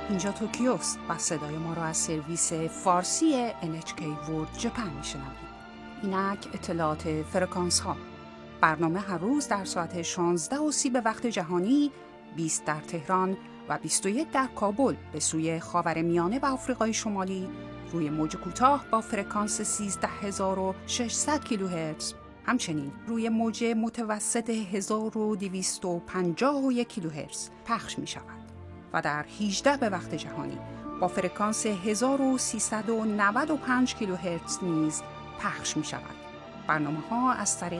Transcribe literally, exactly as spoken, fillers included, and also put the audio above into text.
اینجا توکیوست و صدای ما را از سرویس فارسی ان اچ کی ورلد ژاپن میشنوید. اینک اطلاعات فرکانس ها. برنامه هر روز در ساعت شانزده و سی به وقت جهانی، بیست در تهران و بیست و یک در کابل به سوی خاورمیانه و آفریقای شمالی روی موج کوتاه با فرکانس سیزده هزار و ششصد کیلوهرتز، همچنین روی موج متوسط هزار و دویست و پنجاه و یک کیلوهرتز پخش می شود و در هجده به وقت جهانی با فرکانس هزار و سیصد و نود و پنج کیلوهرتز نیز پخش می شود. برنامه ها از طریق